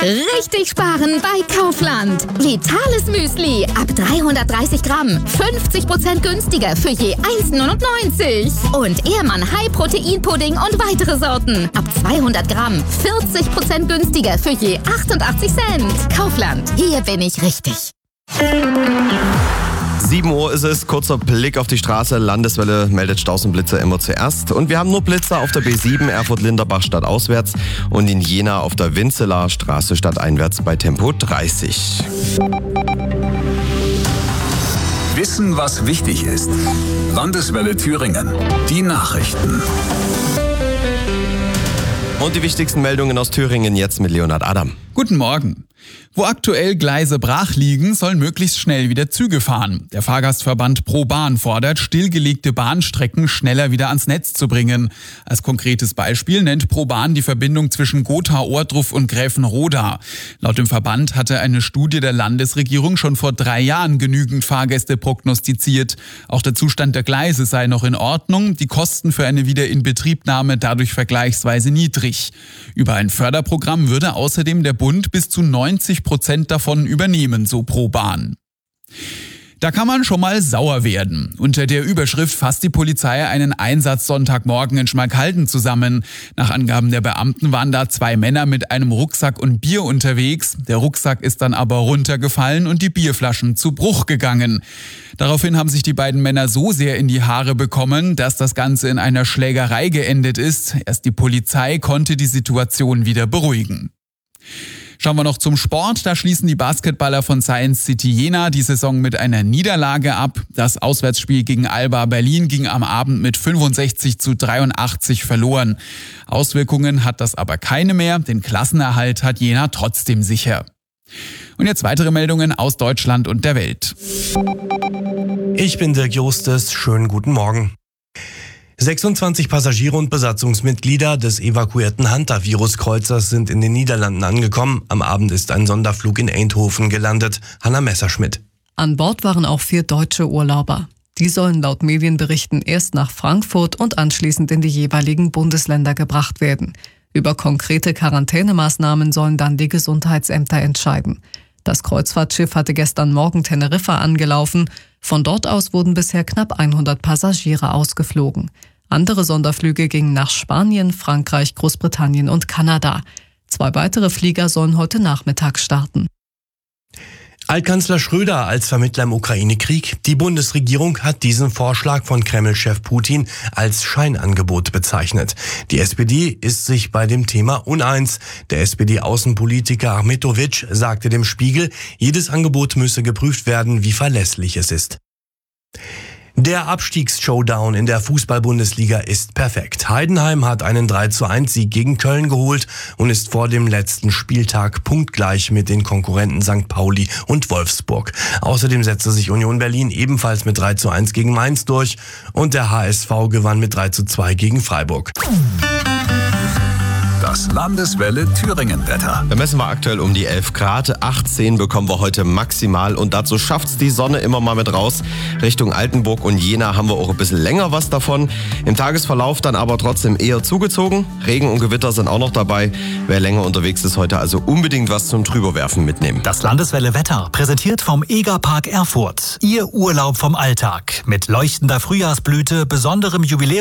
Richtig sparen bei Kaufland. Vitales Müsli ab 330 Gramm. 50% günstiger für je 1,99. Und Ehrmann High-Protein-Pudding und weitere Sorten. Ab 200 Gramm. 40% günstiger für je 88 Cent. Kaufland. Hier bin ich richtig. 7 Uhr ist es, kurzer Blick auf die Straße. Landeswelle meldet Staus und Blitzer immer zuerst. Und wir haben nur Blitzer auf der B7 Erfurt-Linderbach stadtauswärts und in Jena auf der Winzelaer Straße stadteinwärts bei Tempo 30. Wissen, was wichtig ist. Landeswelle Thüringen. Die Nachrichten. Und die wichtigsten Meldungen aus Thüringen jetzt mit Leonhard Adam. Guten Morgen. Wo aktuell Gleise brach liegen, sollen möglichst schnell wieder Züge fahren. Der Fahrgastverband ProBahn fordert, stillgelegte Bahnstrecken schneller wieder ans Netz zu bringen. Als konkretes Beispiel nennt ProBahn die Verbindung zwischen Gotha-Ohrdruf und Gräfenroda. Laut dem Verband hatte eine Studie der Landesregierung schon vor 3 Jahren genügend Fahrgäste prognostiziert. Auch der Zustand der Gleise sei noch in Ordnung, die Kosten für eine Wiederinbetriebnahme dadurch vergleichsweise niedrig. Über ein Förderprogramm würde außerdem der Bund bis zu 90% davon übernehmen, so ProBahn. Da kann man schon mal sauer werden. Unter der Überschrift fasst die Polizei einen Einsatz Sonntagmorgen in Schmalkalden zusammen. Nach Angaben der Beamten waren da 2 Männer mit einem Rucksack und Bier unterwegs. Der Rucksack ist dann aber runtergefallen und die Bierflaschen zu Bruch gegangen. Daraufhin haben sich die beiden Männer so sehr in die Haare bekommen, dass das Ganze in einer Schlägerei geendet ist. Erst die Polizei konnte die Situation wieder beruhigen. Schauen wir noch zum Sport. Da schließen die Basketballer von Science City Jena die Saison mit einer Niederlage ab. Das Auswärtsspiel gegen Alba Berlin ging am Abend mit 65:83 verloren. Auswirkungen hat das aber keine mehr. Den Klassenerhalt hat Jena trotzdem sicher. Und jetzt weitere Meldungen aus Deutschland und der Welt. Ich bin Dirk Justes. Schönen guten Morgen. 26 Passagiere und Besatzungsmitglieder des evakuierten Hunter-Virus-Kreuzers sind in den Niederlanden angekommen. Am Abend ist ein Sonderflug in Eindhoven gelandet. Hanna Messerschmidt. An Bord waren auch 4 deutsche Urlauber. Die sollen laut Medienberichten erst nach Frankfurt und anschließend in die jeweiligen Bundesländer gebracht werden. Über konkrete Quarantänemaßnahmen sollen dann die Gesundheitsämter entscheiden. Das Kreuzfahrtschiff hatte gestern Morgen Teneriffa angelaufen. Von dort aus wurden bisher knapp 100 Passagiere ausgeflogen. Andere Sonderflüge gingen nach Spanien, Frankreich, Großbritannien und Kanada. 2 weitere Flieger sollen heute Nachmittag starten. Altkanzler Schröder als Vermittler im Ukraine-Krieg. Die Bundesregierung hat diesen Vorschlag von Kreml-Chef Putin als Scheinangebot bezeichnet. Die SPD ist sich bei dem Thema uneins. Der SPD-Außenpolitiker Achmetovic sagte dem Spiegel, jedes Angebot müsse geprüft werden, wie verlässlich es ist. Der Abstiegs-Showdown in der Fußball-Bundesliga ist perfekt. Heidenheim hat einen 3:1-Sieg gegen Köln geholt und ist vor dem letzten Spieltag punktgleich mit den Konkurrenten St. Pauli und Wolfsburg. Außerdem setzte sich Union Berlin ebenfalls mit 3:1 gegen Mainz durch und der HSV gewann mit 3:2 gegen Freiburg. Das Landeswelle Thüringen-Wetter. Da messen wir aktuell um die 11 Grad. 18 bekommen wir heute maximal. Und dazu schafft's die Sonne immer mal mit raus. Richtung Altenburg und Jena haben wir auch ein bisschen länger was davon. Im Tagesverlauf dann aber trotzdem eher zugezogen. Regen und Gewitter sind auch noch dabei. Wer länger unterwegs ist heute, also unbedingt was zum Drüberwerfen mitnehmen. Das Landeswelle Wetter, präsentiert vom Egerpark Erfurt. Ihr Urlaub vom Alltag. Mit leuchtender Frühjahrsblüte, besonderem Jubiläum